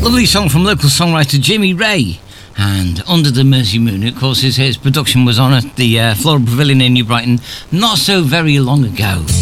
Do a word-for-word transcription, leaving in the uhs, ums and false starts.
Lovely song from local songwriter Jimmy Ray. And Under the Mersey Moon, of course, his, his production was on at the uh, Floral Pavilion in New Brighton not so very long ago.